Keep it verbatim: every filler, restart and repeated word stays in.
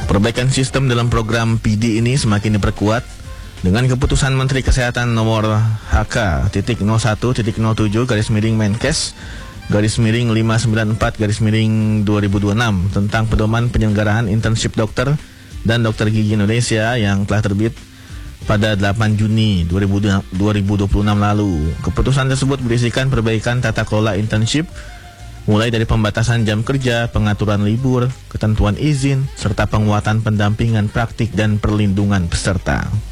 Perbaikan sistem dalam program P D ini semakin diperkuat dengan keputusan Menteri Kesehatan nomor H K nol satu nol tujuh garis miring Menkes garis miring lima sembilan empat garis miring dua ribu dua puluh enam tentang pedoman penyelenggaraan internship dokter dan dokter gigi Indonesia yang telah terbit pada delapan Juni dua ribu dua puluh enam lalu. Keputusan tersebut berisikan perbaikan tata kelola internship mulai dari pembatasan jam kerja, pengaturan libur, ketentuan izin, serta penguatan pendampingan praktik dan perlindungan peserta.